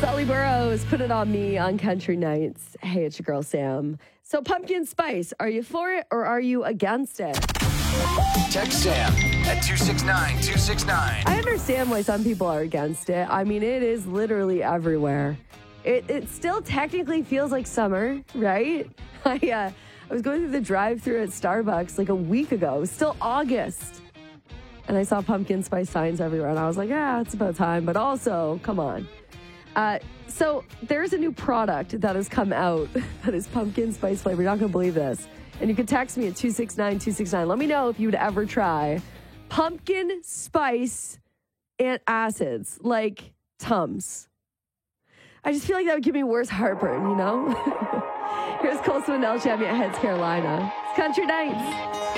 Sully Burrows, Put It On Me on Country Nights. Hey, it's your girl, Sam. So pumpkin spice, are you for it or are you against it? Text Sam at 269-269. I understand why some people are against it. I mean, it is literally everywhere. It still technically feels like summer, right? I was going through the drive-thru at Starbucks like a week ago. It was still August. And I saw pumpkin spice signs everywhere. And I was like, yeah, it's about time. But also, come on. So there's a new product that has come out that is pumpkin spice flavor. You're not going to believe this. And you can text me at 269-269. Let me know if you would ever try pumpkin spice antacids, like Tums. I just feel like that would give me worse heartburn, you know? Here's Colson and El Champion at Heads, Carolina. It's Country Nights.